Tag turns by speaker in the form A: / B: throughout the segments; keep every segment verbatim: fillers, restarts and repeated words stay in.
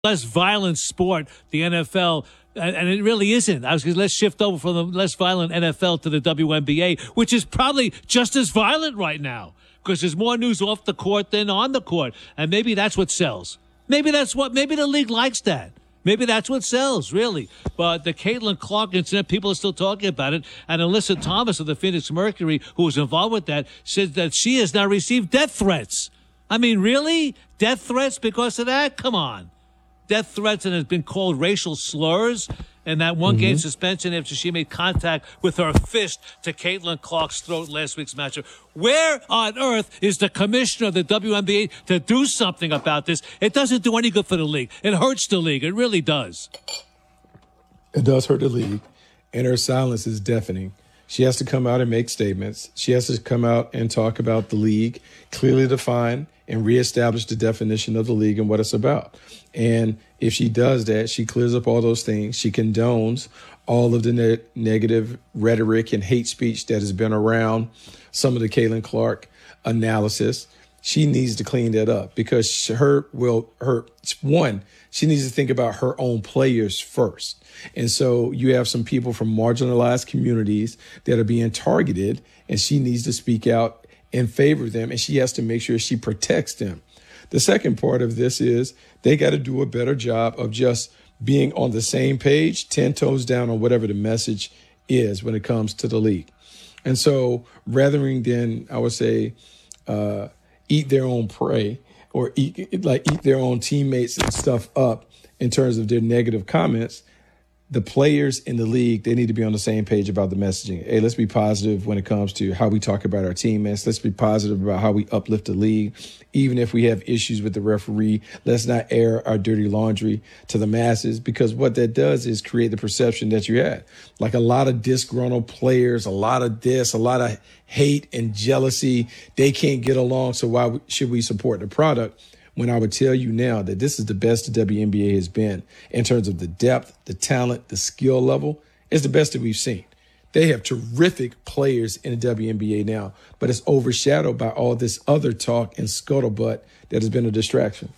A: less violent sport, the N F L, and it really isn't. I was going to let's shift over from the less violent N F L to the W N B A, which is probably just as violent right now because there's more news off the court than on the court, and maybe that's what sells. Maybe that's what. Maybe the league likes that. Maybe that's what sells, really. But the Caitlin Clark incident, people are still talking about it. And Alyssa Thomas of the Phoenix Mercury, who was involved with that, said that she has now received death threats. I mean, really? Death threats because of that? Come on. Death threats and has been called racial slurs. And that one-game mm-hmm. suspension after she made contact with her fist to Caitlin Clark's throat last week's matchup. Where on earth is the commissioner of the W N B A to do something about this? It doesn't do any good for the league. It hurts the league. It really does.
B: It does hurt the league, and her silence is deafening. She has to come out and make statements. She has to come out and talk about the league, clearly define and reestablish the definition of the league and what it's about. And if she does that, she clears up all those things. She condones all of the ne- negative rhetoric and hate speech that has been around some of the Caitlin Clark analysis. She needs to clean that up because her will her one, she needs to think about her own players first. And so you have some people from marginalized communities that are being targeted, and she needs to speak out in favor of them, and she has to make sure she protects them. The second part of this is they got to do a better job of just being on the same page, ten toes down on whatever the message is when it comes to the league. And so rather than, I would say, uh, eat their own prey or eat like eat their own teammates and stuff up in terms of their negative comments, the players in the league, they need to be on the same page about the messaging. Hey, let's be positive when it comes to how we talk about our teammates. Let's be positive about how we uplift the league. Even if we have issues with the referee, let's not air our dirty laundry to the masses, because what that does is create the perception that you had. Like a lot of disgruntled players, a lot of this, a lot of hate and jealousy. They can't get along, so why should we support the product? When I would tell you now that this is the best the W N B A has been in terms of the depth, the talent, the skill level. It's the best that we've seen. They have terrific players in the W N B A now, but it's overshadowed by all this other talk and scuttlebutt that has been a distraction.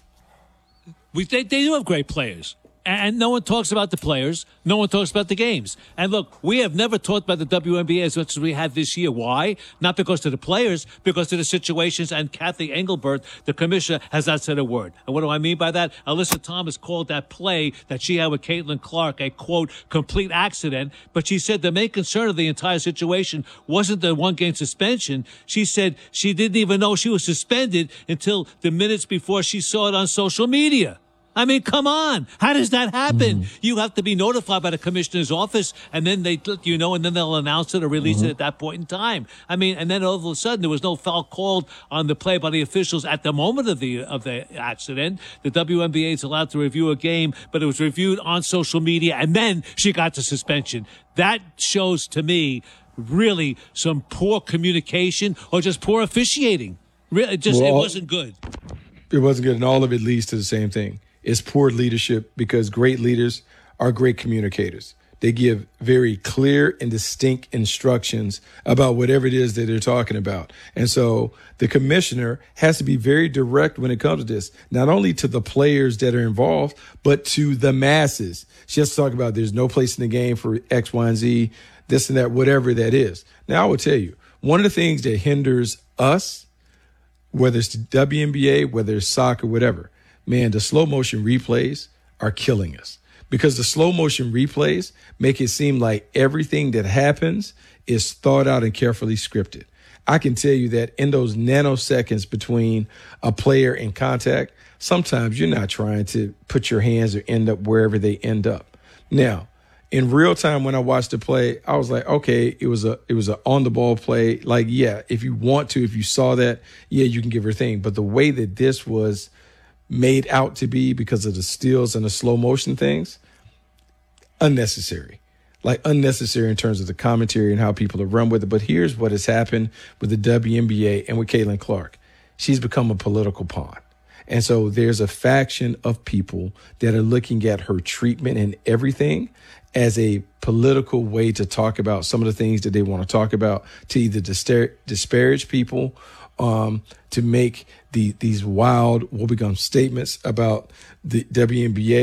A: We they, they do have great players. And no one talks about the players. No one talks about the games. And look, we have never talked about the W N B A as much as we have this year. Why? Not because of the players, because of the situations. And Kathy Engelbert, the commissioner, has not said a word. And what do I mean by that? Alyssa Thomas called that play that she had with Caitlin Clark a, quote, complete accident. But she said the main concern of the entire situation wasn't the one-game suspension. She said she didn't even know she was suspended until the minutes before she saw it on social media. I mean, come on. How does that happen? Mm-hmm. You have to be notified by the commissioner's office, and then they let you know, and then they'll announce it or release mm-hmm. it at that point in time. I mean, and then all of a sudden there was no foul called on the play by the officials at the moment of the of the accident. The W N B A is allowed to review a game, but it was reviewed on social media, and then she got the suspension. That shows to me really some poor communication or just poor officiating. Really, just well, it wasn't good.
B: It wasn't good, and all of it leads to the same thing. It's poor leadership, because great leaders are great communicators. They give very clear and distinct instructions about whatever it is that they're talking about. And so the commissioner has to be very direct when it comes to this, not only to the players that are involved, but to the masses. She has to talk about there's no place in the game for X, Y, and Z, this and that, whatever that is. Now, I will tell you, one of the things that hinders us, whether it's the W N B A, whether it's soccer, whatever, man, the slow motion replays are killing us, because the slow motion replays make it seem like everything that happens is thought out and carefully scripted. I can tell you that in those nanoseconds between a player and contact, sometimes you're not trying to put your hands or end up wherever they end up. Now, in real time, when I watched the play, I was like, okay, it was a it was an on the ball play. Like, yeah, if you want to, if you saw that, yeah, you can give her a thing. But the way that this was made out to be because of the stills and the slow motion things, unnecessary, like unnecessary in terms of the commentary and how people are run with it. But here's what has happened with the W N B A and with Caitlin Clark. She's become a political pawn. And so there's a faction of people that are looking at her treatment and everything as a political way to talk about some of the things that they want to talk about, to either disparage people um, to make the these wild, what become statements about the W N B A.